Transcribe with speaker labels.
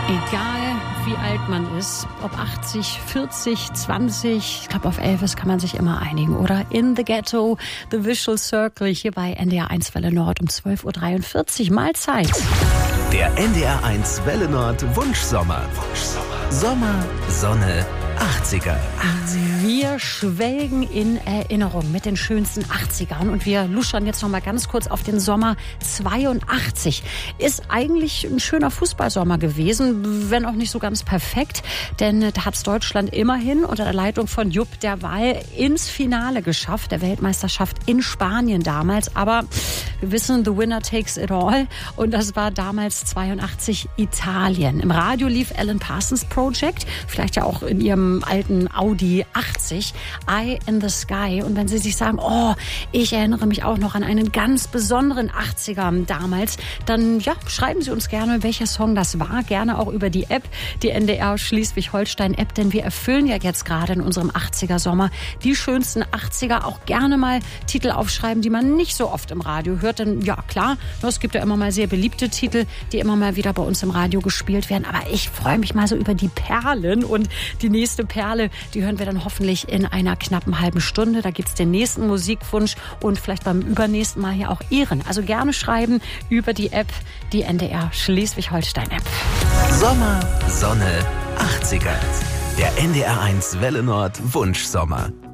Speaker 1: Egal wie alt man ist, ob 80, 40, 20, ich glaube auf Elvis kann man sich immer einigen, oder? In the Ghetto, The Visual Circle, hier bei NDR 1 Welle Nord um 12.43 Uhr, Mahlzeit.
Speaker 2: Der NDR 1 Welle Nord Wunschsommer. Sommer, Sonne, 80er.
Speaker 1: Wir schwelgen in Erinnerung mit den schönsten 80ern und wir luschern jetzt noch mal ganz kurz auf den Sommer 82. Ist eigentlich ein schöner Fußballsommer gewesen, wenn auch nicht so ganz perfekt, denn da hat es Deutschland immerhin unter der Leitung von Jupp Derwall ins Finale geschafft, der Weltmeisterschaft in Spanien damals. Aber wir wissen, the winner takes it all, und das war damals 82 Italien. Im Radio lief Alan Parsons Project, vielleicht ja auch in ihrem alten Audi 80, Eye in the Sky. Und wenn Sie sich sagen, oh, ich erinnere mich auch noch an einen ganz besonderen 80er damals, dann ja, schreiben Sie uns gerne, welcher Song das war. Gerne auch über die App, die NDR Schleswig-Holstein-App, denn wir erfüllen ja jetzt gerade in unserem 80er-Sommer die schönsten 80er. Auch gerne mal Titel aufschreiben, die man nicht so oft im Radio hört. Denn ja, klar, es gibt ja immer mal sehr beliebte Titel, die immer mal wieder bei uns im Radio gespielt werden. Aber ich freue mich mal so über die Perlen, und die nächste Perle, die hören wir dann hoffentlich in einer knappen halben Stunde. Da gibt's den nächsten Musikwunsch und vielleicht beim übernächsten Mal hier auch Ihren. Also gerne schreiben über die App, die NDR Schleswig-Holstein-App.
Speaker 2: Sommer, Sonne, 80er. Der NDR 1 Welle Nord Wunschsommer.